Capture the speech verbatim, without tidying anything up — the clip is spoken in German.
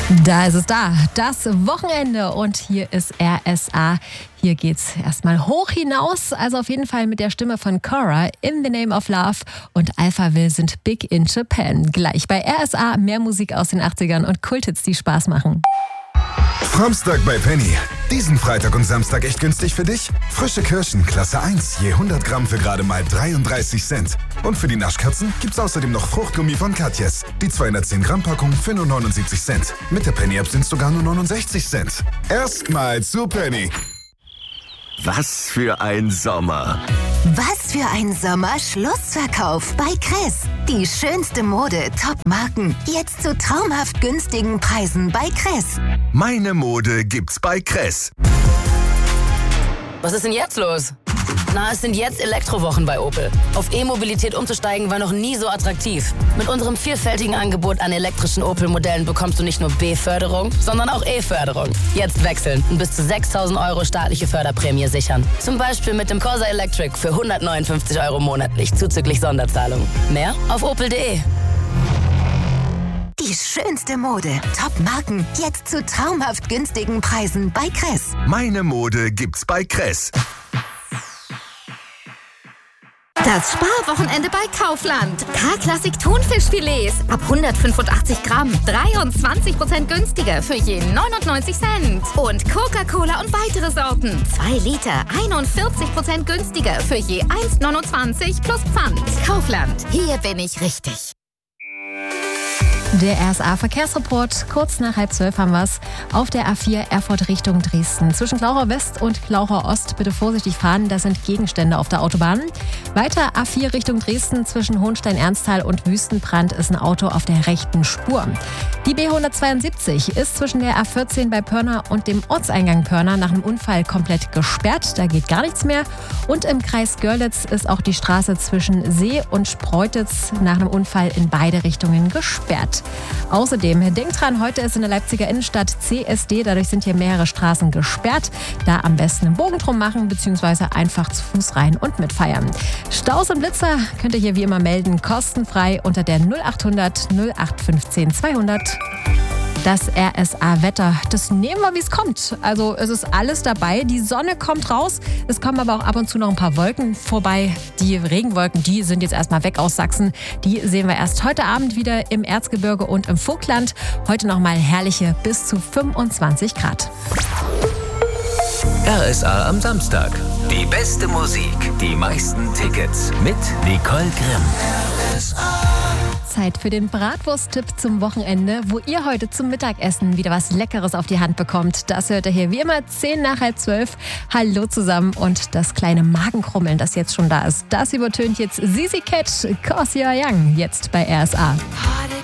Da ist es da, das Wochenende und hier ist R S A. Hier geht's erstmal hoch hinaus, also auf jeden Fall mit der Stimme von Cora, In the Name of Love und Alphaville sind Big in Japan. Gleich bei R S A mehr Musik aus den achtzigern und Kulthits, die Spaß machen. Samstag bei Penny. Diesen Freitag und Samstag echt günstig für dich? Frische Kirschen, Klasse eins, je hundert Gramm für gerade mal dreiunddreißig Cent. Und für die Naschkatzen gibt's außerdem noch Fruchtgummi von Katjes. Die zweihundertzehn Gramm Packung für nur neunundsiebzig Cent. Mit der Penny-App sind's sogar nur neunundsechzig Cent. Erstmal zu Penny. Was für ein Sommer. Was für ein Sommer-Schlussverkauf bei Kress. Die schönste Mode, Top-Marken. Jetzt zu traumhaft günstigen Preisen bei Kress. Meine Mode gibt's bei Kress. Was ist denn jetzt los? Na, es sind jetzt Elektrowochen bei Opel. Auf E-Mobilität umzusteigen war noch nie so attraktiv. Mit unserem vielfältigen Angebot an elektrischen Opel-Modellen bekommst du nicht nur B-Förderung, sondern auch E-Förderung. Jetzt wechseln und bis zu sechstausend Euro staatliche Förderprämie sichern. Zum Beispiel mit dem Corsa Electric für hundertneunundfünfzig Euro monatlich zuzüglich Sonderzahlung. Mehr auf opel punkt de. Die schönste Mode, Top-Marken. Jetzt zu traumhaft günstigen Preisen bei Kress. Meine Mode gibt's bei Kress. Das Sparwochenende bei Kaufland. K-Klassik Thunfischfilets ab hundertfünfundachtzig Gramm. dreiundzwanzig Prozent günstiger für je neunundneunzig Cent. Und Coca-Cola und weitere Sorten. zwei Liter, einundvierzig Prozent günstiger für je eins neunundzwanzig plus Pfand. Kaufland, hier bin ich richtig. Der R S A-Verkehrsreport, kurz nach halb zwölf haben wir es. Auf der A vier Erfurt Richtung Dresden. Zwischen Glauchau West und Glauchau Ost bitte vorsichtig fahren, da sind Gegenstände auf der Autobahn. Weiter A vier Richtung Dresden, zwischen Hohenstein-Ernsthal und Wüstenbrand ist ein Auto auf der rechten Spur. Die B hundertzweiundsiebzig ist zwischen der A vierzehn bei Pörna und dem Ortseingang Pörna nach einem Unfall komplett gesperrt. Da geht gar nichts mehr. Und im Kreis Görlitz ist auch die Straße zwischen See und Spreutitz nach einem Unfall in beide Richtungen gesperrt. Außerdem, denkt dran, heute ist in der Leipziger Innenstadt C S D, dadurch sind hier mehrere Straßen gesperrt. Da am besten einen Bogen drum machen, beziehungsweise einfach zu Fuß rein und mitfeiern. Staus und Blitzer könnt ihr hier wie immer melden, kostenfrei unter der null achthundert null acht fünfzehn zweihundert. Das R S A-Wetter, das nehmen wir, wie es kommt. Also es ist alles dabei. Die Sonne kommt raus. Es kommen aber auch ab und zu noch ein paar Wolken vorbei. Die Regenwolken, die sind jetzt erstmal weg aus Sachsen. Die sehen wir erst heute Abend wieder im Erzgebirge und im Vogtland. Heute nochmal herrliche bis zu fünfundzwanzig Grad. R S A am Samstag. Die beste Musik, die meisten Tickets mit Nicole Grimm. R S A. Zeit für den Bratwurst-Tipp zum Wochenende, wo ihr heute zum Mittagessen wieder was Leckeres auf die Hand bekommt. Das hört ihr hier wie immer zehn nach halb zwölf. Hallo zusammen und das kleine Magenkrummeln, das jetzt schon da ist. Das übertönt jetzt Sisi Cat, 'Cause You're Young, jetzt bei R S A.